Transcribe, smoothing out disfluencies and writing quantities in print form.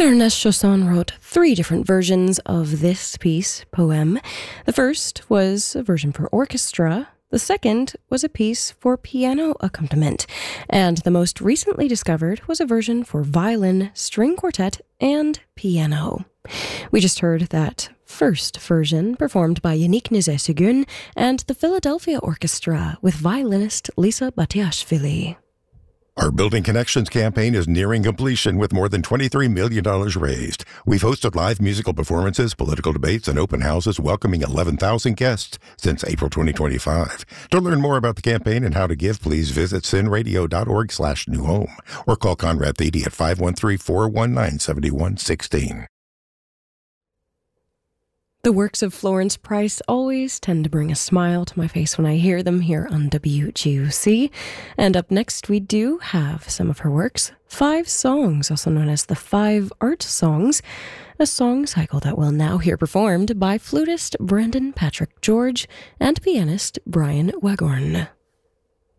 Ernest Chausson wrote 3 different versions of this piece, poem. The first was a version for orchestra. The second was a piece for piano accompaniment. And the most recently discovered was a version for violin, string quartet, and piano. We just heard that first version performed by Yannick Nézet-Séguin and the Philadelphia Orchestra with violinist Lisa Batiashvili. Our Building Connections campaign is nearing completion with more than $23 million raised. We've hosted live musical performances, political debates, and open houses welcoming 11,000 guests since April 2025. To learn more about the campaign and how to give, please visit sinradio.org/newhome or call Conrad Thede at 513-419-7116. The works of Florence Price always tend to bring a smile to my face when I hear them here on WGUC. And up next, we do have some of her works, 5 songs, also known as the 5 Art Songs, a song cycle that we'll now hear performed by flutist Brandon Patrick George and pianist Brian Waghorn.